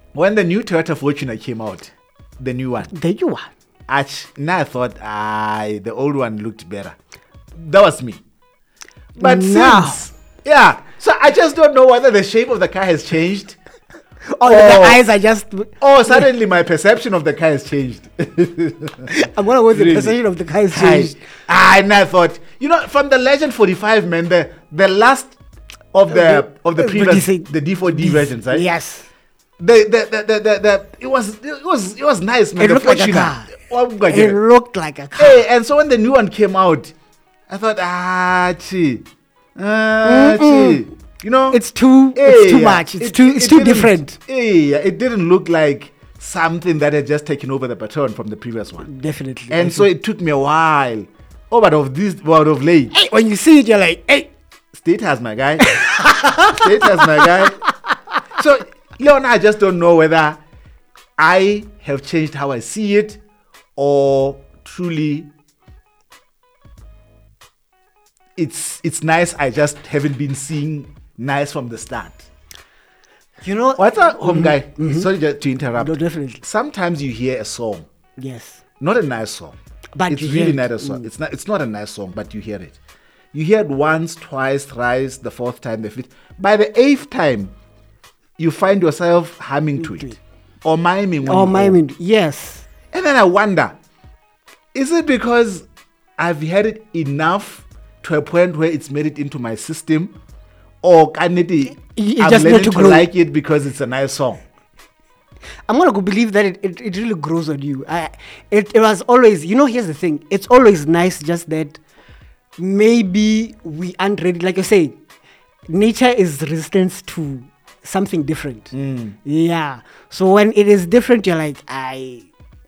when the new Toyota Fortuner came out, the new one, I thought, the old one looked better. That was me. But since, so I just don't know whether the shape of the car has changed. Or the eyes are just... Oh, suddenly my perception of the car has changed. I'm going to go the perception of the car has changed. And I thought, from the Legend 45, man, the last of the previous, the D4D versions, right? Yes. It was nice, man. It looked like a car. It looked like a car. Hey, and so when the new one came out, I thought, it's too much. It's too different. It didn't look like something that had just taken over the baton from the previous one. Definitely. And so it took me a while. Oh, but of late. Hey, when you see it, you're like, hey. Status, my guy. Status, my guy. So, Leon, I just don't know whether I have changed how I see it or truly it's nice. I just haven't been seeing nice from the start. What's a home guy? Mm-hmm. Sorry to interrupt. No, definitely. Sometimes you hear a song. Yes. Not a nice song. But it's really not a song. It's not a nice song, but you hear it. You hear it once, twice, thrice, the fourth time, the fifth. By the eighth time, you find yourself humming to it. Or miming. Yes. And then I wonder, is it because I've heard it enough to a point where it's made it into my system? Or can I'm learning to like it because it's a nice song? I'm going to believe that it really grows on you. It was always, here's the thing. It's always nice just that maybe we aren't ready. Like you say, nature is resistant to something different. Yeah. So when it is different, you're like, I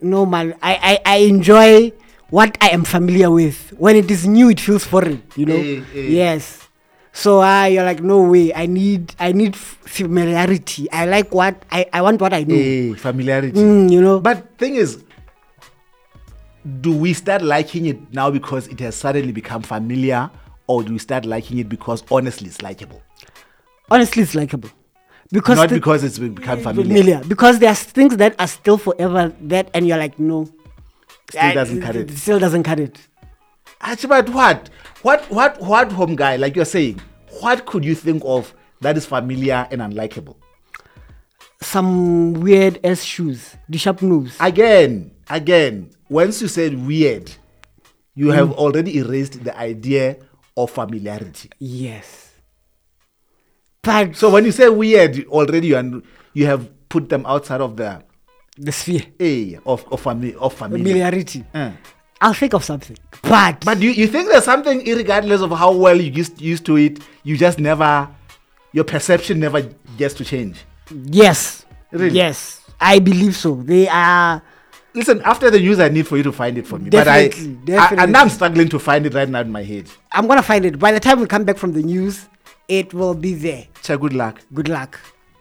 enjoy what I am familiar with. When it is new, it feels foreign, Yes. So you're like, no way. I need familiarity. I like what I want what I know. Familiarity. But thing is, do we start liking it now because it has suddenly become familiar, or do we start liking it because honestly it's likable? Honestly, it's likable. Because because it's become familiar. Because there are things that are still forever that, and you're like, no. Still doesn't cut it. It still doesn't cut it. But what home guy, like you're saying, what could you think of that is familiar and unlikable? Some weird ass shoes, the sharp nose. Again, once you said weird, you have already erased the idea of familiarity. Yes. But so when you say weird, already you have put them outside of the sphere of familiarity. I'll think of something. But you think there's something, regardless of how well you used to it, you just never, your perception never gets to change? Yes. Really? Yes. I believe so. They are... Listen, after the news, I need for you to find it for me. Definitely. And I'm struggling to find it right now in my head. I'm going to find it. By the time we come back from the news, it will be there. Good luck. Good luck.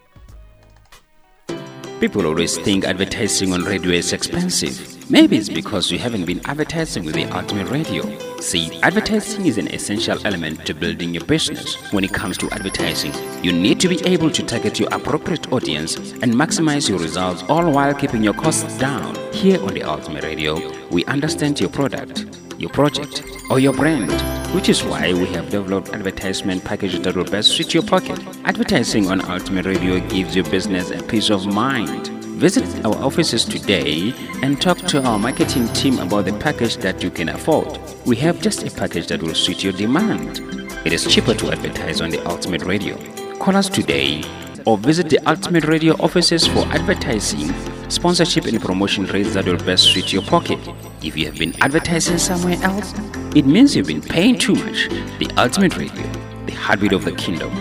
People always think advertising on radio is expensive. Maybe it's because you haven't been advertising with the Ultimate Radio. See, advertising is an essential element to building your business. When it comes to advertising, you need to be able to target your appropriate audience and maximize your results, all while keeping your costs down. Here on the Ultimate Radio, we understand your product, your project, or your brand, which is why we have developed advertisement packages that will best suit your pocket. Advertising on Ultimate Radio gives your business a peace of mind. Visit our offices today and talk to our marketing team about the package that you can afford. We have just a package that will suit your demand. It is cheaper to advertise on the Ultimate Radio. Call us today or visit the Ultimate Radio offices for advertising, sponsorship and promotion rates that will best suit your pocket. If you have been advertising somewhere else, it means you've been paying too much. The Ultimate Radio, the heartbeat of the kingdom.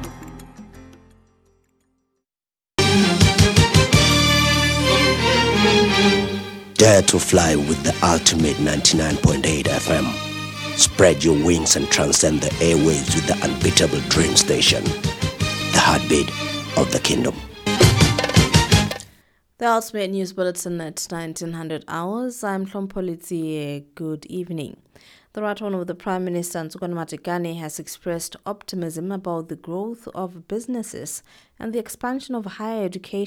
Dare to fly with the Ultimate 99.8 FM. Spread your wings and transcend the airwaves with the unbeatable dream station. The heartbeat of the kingdom. The Ultimate News Bulletin at 1900 hours. I'm Hlompolitsi. Good evening. The Ratwan of the Prime Minister, Ntsukwani Matekane, has expressed optimism about the growth of businesses and the expansion of higher education